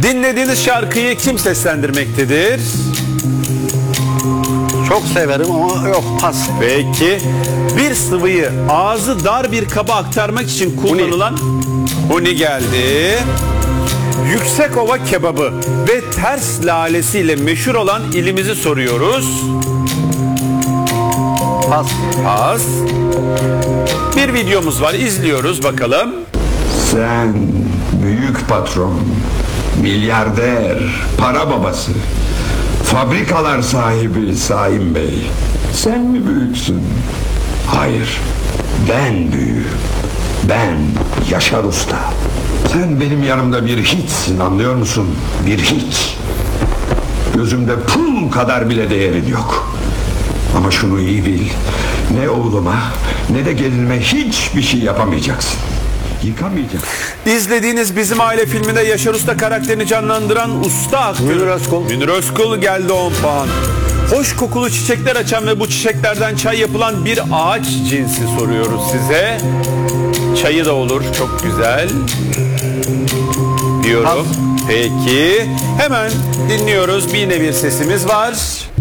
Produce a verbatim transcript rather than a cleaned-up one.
Dinlediğiniz şarkıyı kim seslendirmektedir? Çok severim ama yok, pas. Peki. Bir sıvıyı ağzı dar bir kaba aktarmak için kullanılan huni geldi. Yüksekova kebabı ve ters lalesiyle meşhur olan ilimizi soruyoruz. Pas. Pas. Bir videomuz var, izliyoruz bakalım. Sen büyük patron, milyarder, para babası, fabrikalar sahibi Saim Bey. Sen mi büyüksün? Hayır, ben büyüğüm. Ben Yaşar Usta. Sen benim yanımda bir hiçsin, anlıyor musun? Bir hiç. Gözümde pul kadar bile değerin yok. Ama şunu iyi bil, ne oğluma ne de gelinime hiçbir şey yapamayacaksın. Yıkamayacaksın. İzlediğiniz Bizim Aile filminde Yaşar Usta karakterini canlandıran usta aktör Münir Özkul. Münir Özkul geldi, on puan. Hoş kokulu çiçekler açan ve bu çiçeklerden çay yapılan bir ağaç cinsi soruyoruz size. Çayı da olur, çok güzel diyorum. Pas. Peki hemen dinliyoruz, bir yine bir sesimiz var.